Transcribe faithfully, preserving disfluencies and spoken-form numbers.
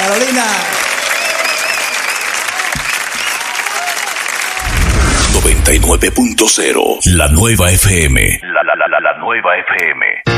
Carolina. noventa y nueve punto cero, la nueva F M. La, la, la, la, la nueva F M.